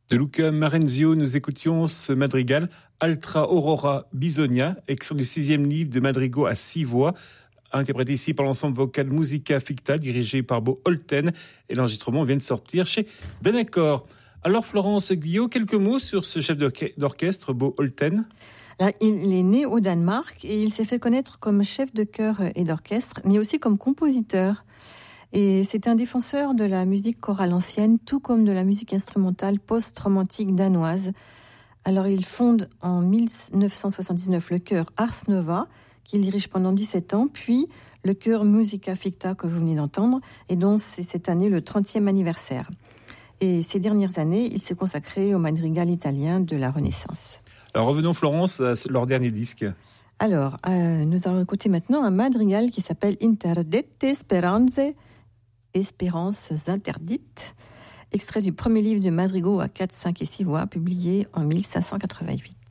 De Luca Marenzio, nous écoutions ce madrigal Altra Aurora Bisogna, extrait du 6e livre de madrigaux à 6 voix, interprété ici par l'ensemble vocal Musica Ficta, dirigé par Bo Holten, et l'enregistrement vient de sortir chez Denacor. Alors Florence Guyot, quelques mots sur ce chef d'orchestre, Bo Holten. Alors, il est né au Danemark et il s'est fait connaître comme chef de chœur et d'orchestre, mais aussi comme compositeur. Et c'est un défenseur de la musique chorale ancienne, tout comme de la musique instrumentale post-romantique danoise. Alors il fonde en 1979 le chœur Ars Nova, qu'il dirige pendant 17 ans, puis le chœur Musica Ficta que vous venez d'entendre, et dont c'est cette année le 30e anniversaire. Et ces dernières années, il s'est consacré au madrigal italien de la Renaissance. Alors revenons Florence à leur dernier disque. Alors, nous allons écouter maintenant un madrigal qui s'appelle Interdette Speranze, Espérances interdites, extrait du premier livre de madrigaux à 4, 5 et 6 voix, publié en 1588.